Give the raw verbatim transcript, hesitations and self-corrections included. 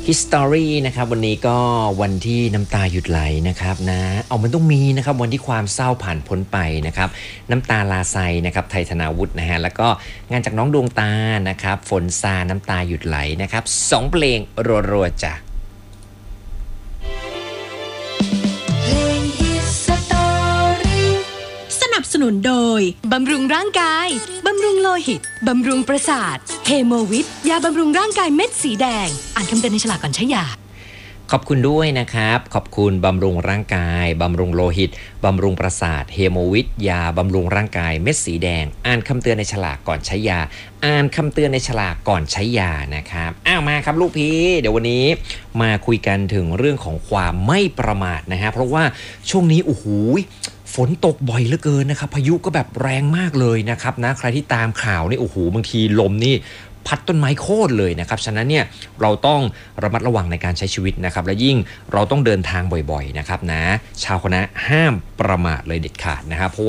History นะครับวันนี้ก็วันที่น้ำตาหยุดไหลนะครับนะเอามันต้องมีนะครับวันที่ความเศร้าผ่านพ้นไปนะครับน้ำตาลาไซนะครับไทยธนาวุฒินะฮะแล้วก็งานจากน้องดวงตานะครับฝนซาน้ำตาหยุดไหลนะครับสองเพลงรัวๆจ้ะสนับสนุนโดยบำรุงร่างกายบำรุงโลหิตบำรุงประสาทเฮโมวิทยาบำรุงร่างกายเม็ดสีแดงอ่านคำเตือนในฉลากก่อนใช้ยาขอบคุณด้วยนะครับขอบคุณบำรุงร่างกายบำรุงโลหิตบำรุงประสาทเฮโมวิทยาบำรุงร่างกายเม็ดสีแดงอ่านคำเตือนในฉลากก่อนใช้ยาอ่านคำเตือนในฉลากก่อนใช้ยานะครับอ้าวมาครับลูกพี่เดี๋ยววันนี้มาคุยกันถึงเรื่องของความไม่ประมาทนะฮะเพราะว่าช่วงนี้โอ้โหฝนตกบ่อยเหลือเกินนะครับพายุก็แบบแรงมากเลยนะครับนะใครที่ตามข่าวนี่โอ้โหบางทีลมนี่พัดต้นไม้โค่นเลยนะครับฉะนั้นเนี่ยเราต้องระมัดระวังในการใช้ชีวิตนะครับและยิ่งเราต้องเดินทางบ่อยๆนะครับนะชาวคณะห้ามประมาทเลยเด็ดขาดนะครับเพราะ